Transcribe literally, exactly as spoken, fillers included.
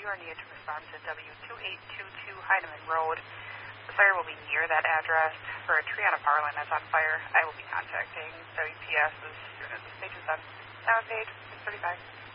are needed to respond to W two eight two two Heidemann Road. The fire will be near that address. For a tree on a power line that's on fire, I will be contacting W P S as soon as the stage is done. Sound page, six thirty-five.